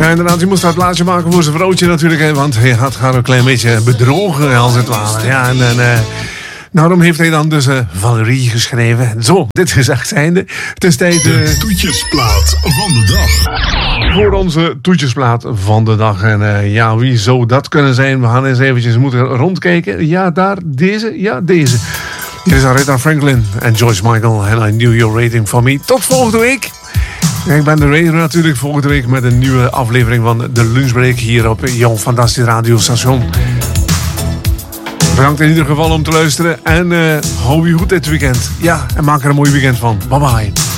Ja, inderdaad, hij moest dat plaatje maken voor zijn vrouwtje natuurlijk. Hè, want hij had haar een klein beetje bedrogen, als het ware. Ja, en daarom heeft hij dan dus Valerie geschreven. Zo, dit gezegd zijnde. Het is tijd... de toetjesplaat van de dag. Voor onze toetjesplaat van de dag. En ja, wie zou dat kunnen zijn? We gaan eens eventjes moeten rondkijken. Ja, daar, deze. Ja, deze. Hier is Aretha Franklin en George Michael. And I Knew Your Rating For Me. Tot volgende week. Ik ben de Radio natuurlijk volgende week met een nieuwe aflevering van de Lunchbreak hier op jouw fantastisch radiostation. Bedankt in ieder geval om te luisteren en hou je goed dit weekend. Ja, en maak er een mooi weekend van. Bye bye.